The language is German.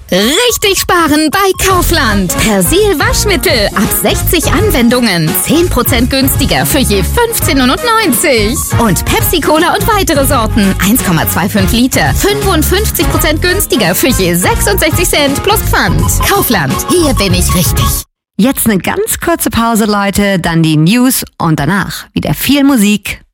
Richtig sparen bei Kaufland. Persil Waschmittel ab 60 Anwendungen. 10% günstiger für je 15,90 €. Und Pepsi Cola und weitere Sorten. 1,25 Liter. 55% günstiger für je 66 Cent plus Pfand. Kaufland. Hier bin ich richtig. Jetzt eine ganz kurze Pause, Leute, dann die News und danach wieder viel Musik.